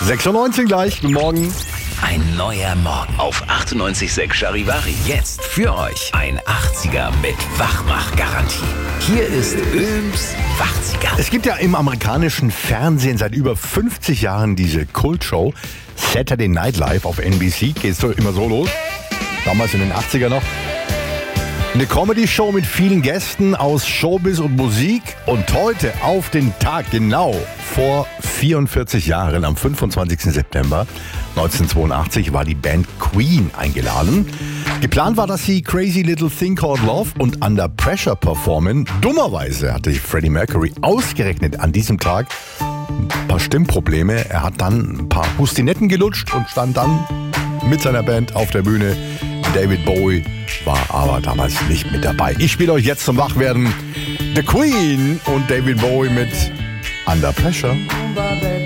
6:19 gleich, guten Morgen. Ein neuer Morgen auf 98.6 Charivari. Jetzt für euch ein 80er mit Wachmachgarantie. Hier ist Böhms 80er. Es gibt ja im amerikanischen Fernsehen seit über 50 Jahren diese Kultshow Saturday Night Live auf NBC. Geht so immer so los. Damals in den 80er noch. Eine Comedy-Show mit vielen Gästen aus Showbiz und Musik. Und heute auf den Tag genau vor 44 Jahren, am 25. September 1982, war die Band Queen eingeladen. Geplant war, dass sie Crazy Little Thing Called Love und Under Pressure performen. Dummerweise hatte Freddie Mercury ausgerechnet an diesem Tag ein paar Stimmprobleme. Er hat dann ein paar Hustinetten gelutscht und stand dann mit seiner Band auf der Bühne. David Bowie war aber damals nicht mit dabei. Ich spiele euch jetzt zum Wachwerden The Queen und David Bowie mit Under Pressure.